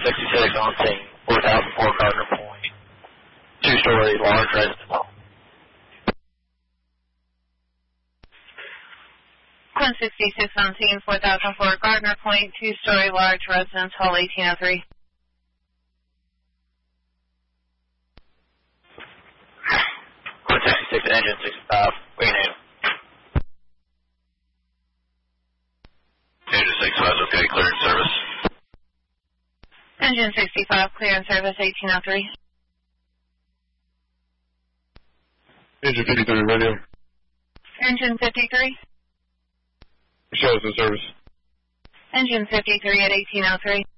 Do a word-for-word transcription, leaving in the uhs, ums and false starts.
sixty-six on scene, four thousand four Gardner Point, two-story large residence hall. Quinn sixty-six on scene, four thousand four Gardner Point, two-story large residence hall, eighteen oh three. Quinn sixty-six, engine sixty-five, we can handle. Engine sixty-five is okay, clearance service. Engine sixty-five, clearance service, eighteen oh three. Engine fifty-three, radio. Engine fifty-three. Show us in service. Engine fifty-three at eighteen oh three.